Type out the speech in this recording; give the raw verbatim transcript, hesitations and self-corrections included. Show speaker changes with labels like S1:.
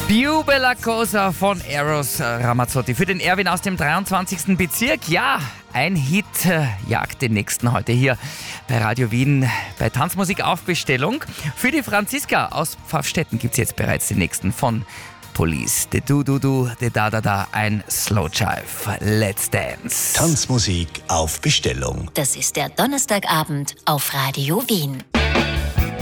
S1: Più Bella Cosa von Eros Ramazzotti für den Erwin aus dem dreiundzwanzigsten Bezirk. Ja, ein Hit äh, jagt den nächsten heute hier bei Radio Wien bei Tanzmusik auf Bestellung. Für die Franziska aus Pfaffstätten gibt es jetzt bereits den nächsten von Police. De Du Du Du, de Da Da Da, ein Slow Jive. Let's Dance.
S2: Tanzmusik auf Bestellung.
S3: Das ist der Donnerstagabend auf Radio Wien.